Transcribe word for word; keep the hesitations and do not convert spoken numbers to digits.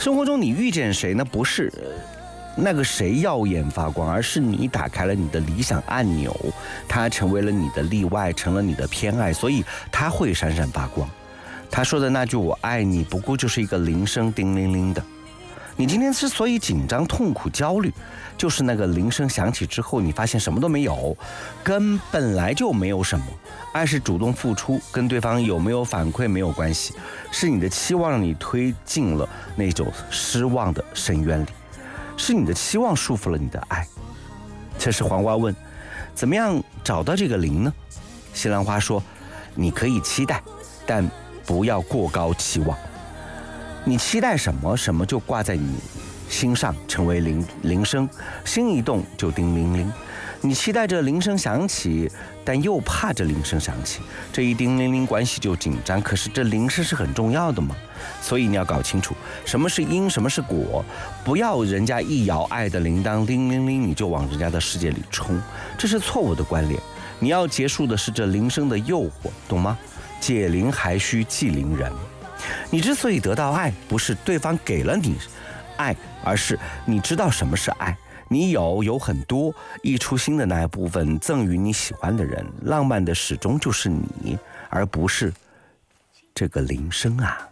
生活中你遇见谁呢？不是那个谁耀眼发光，而是你打开了你的理想按钮，他成为了你的例外，成了你的偏爱，所以他会闪闪发光。他说的那句我爱你，不过就是一个铃声叮铃铃的。你今天之所以紧张、痛苦、焦虑，就是那个铃声响起之后，你发现什么都没有，根本来就没有什么。爱是主动付出，跟对方有没有反馈没有关系，是你的期望让你推进了那种失望的深渊里，是你的期望束缚了你的爱。这时黄瓜问，怎么样找到这个铃呢？西兰花说，你可以期待，但不要过高期望。你期待什么，什么就挂在你心上，成为铃铃声，心一动就叮铃铃。你期待着铃声响起，但又怕着铃声响起，这一叮铃铃关系就紧张。可是这铃声是很重要的嘛，所以你要搞清楚什么是因，什么是果，不要人家一摇爱的铃铛铃铃铃，你就往人家的世界里冲，这是错误的关联。你要结束的是这铃声的诱惑，懂吗？解铃还须系铃人。你之所以得到爱，不是对方给了你爱，而是你知道什么是爱。你有有很多，溢出心的那一部分赠予你喜欢的人，浪漫的始终就是你，而不是这个铃声啊。